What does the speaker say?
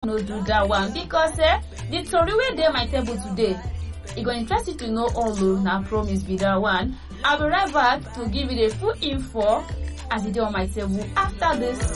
no do that one because the story wey dey my table today, e go interest you to know all o. Na promise be that one. I'll be right back to give you the full info as e dey on my table after this.